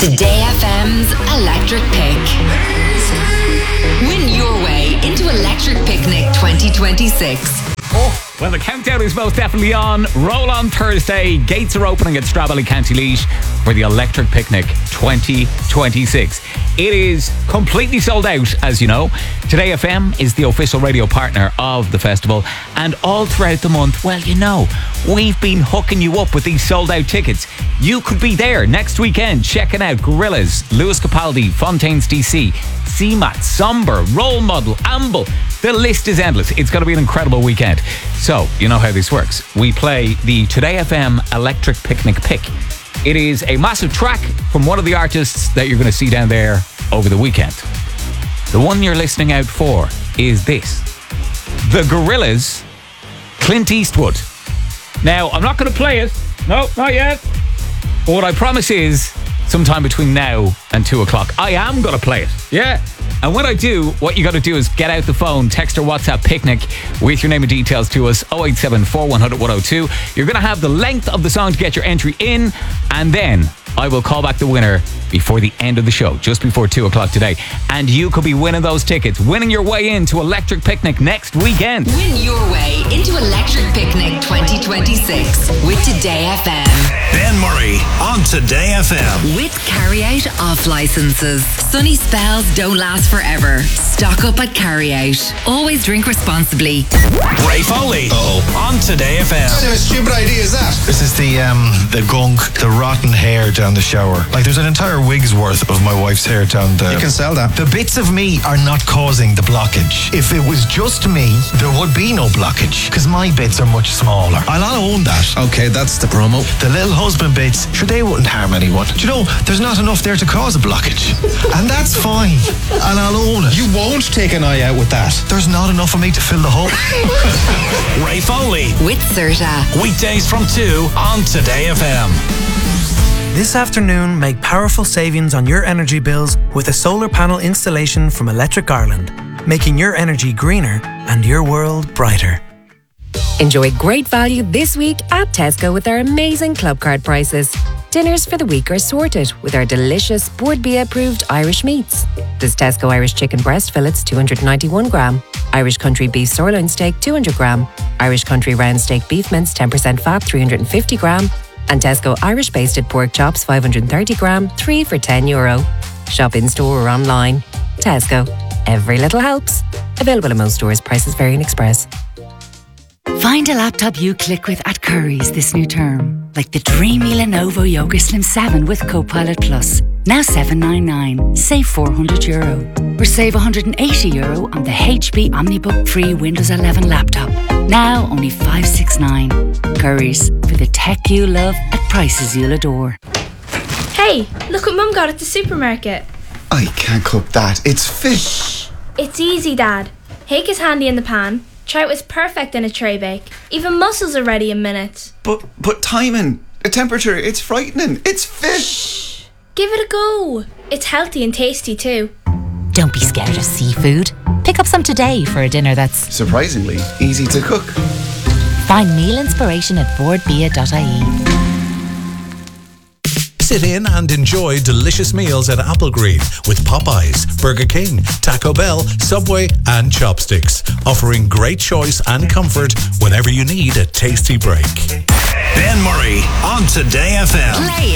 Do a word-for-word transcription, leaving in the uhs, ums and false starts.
Today F M's Electric Pick. Win your way into Electric Picnic twenty twenty-six. Oh, well, the countdown is most definitely on. Roll on Thursday. Gates are opening at Strawbally County Laois for the Electric Picnic twenty twenty-six. It is completely sold out, as you know. Today F M is the official radio partner of the festival, and all throughout the month, well, you know, we've been hooking you up with these sold out tickets. You could be there next weekend checking out Gorillaz, Lewis Capaldi, Fontaines D C, C M A T, Somber, Role Model, Amble. The list is endless. It's going to be an incredible weekend. So, you know how this works. We play the Today F M Electric Picnic Pick. It is a massive track from one of the artists that you're going to see down there over the weekend. The one you're listening out for is this. The Gorillaz, Clint Eastwood. Now, I'm not going to play it. No, not yet. But what I promise is, sometime between now and two o'clock, I am going to play it. Yeah. And when I do, what you got to do is get out the phone, text or WhatsApp Picnic with your name and details to us, oh eight seven four one zero zero one zero two. You're going to have the length of the song to get your entry in, and then I will call back the winner before the end of the show, just before two o'clock today. And you could be winning those tickets, winning your way into Electric Picnic next weekend. Win your way into Electric Picnic twenty twenty-six with Today F M. Ben Murray on Today F M. With carry-out off licenses. Sunny spells don't last forever. Stock up at carry-out. Always drink responsibly. Ray Foley oh. on Today F M. What kind of a stupid idea is that? This is the um the gunk, the rotten hair down the shower. Like, there's an entire wig's worth of my wife's hair down the... You can sell that. The bits of me are not causing the blockage. If it was just me, there would be no blockage, because my bits are much smaller. I'll, I'll own that. Okay, that's the promo. The little husband bits, sure, they wouldn't harm anyone. Do you know, there's not enough there to cause a blockage. And that's fine. And I'll own it. You won't take an eye out with that. There's not enough of me to fill the hole. Ray Foley. With Serta. Weekdays from two on Today F M. This afternoon, make powerful savings on your energy bills with a solar panel installation from Electric Ireland, making your energy greener and your world brighter. Enjoy great value this week at Tesco with our amazing club card prices. Dinners for the week are sorted with our delicious Bord Bia approved Irish meats. There's Tesco Irish chicken breast fillets two hundred ninety-one gram, Irish country beef sirloin steak two hundred gram, Irish country round steak beef mince ten percent fat three hundred fifty gram, and Tesco Irish basted pork chops five hundred thirty gram, three for ten euro. Shop in store or online. Tesco. Every little helps. Available in most stores. Prices vary in Express. Find a laptop you click with at Curry's this new term, like the dreamy Lenovo Yoga Slim seven with Copilot Plus. Now seven ninety-nine, save four hundred euro. Or save one hundred eighty euro on the H P OmniBook Free Windows eleven laptop. Now only five sixty-nine. Curry's, for the tech you love at prices you'll adore. Hey, look what Mum got at the supermarket. I can't cook that. It's fish. It's easy, Dad. Hake is handy in the pan. Trout is perfect in a tray bake. Even mussels are ready in minutes. But but timing, the temperature, it's frightening. It's fish. Shh. Give it a go. It's healthy and tasty too. Don't be scared of seafood. Pick up some today for a dinner that's surprisingly easy to cook. Find meal inspiration at board bia dot I E. Sit in and enjoy delicious meals at Applegreen with Popeyes, Burger King, Taco Bell, Subway and Chopsticks, offering great choice and comfort whenever you need a tasty break. Ben Murray on Today F M. Play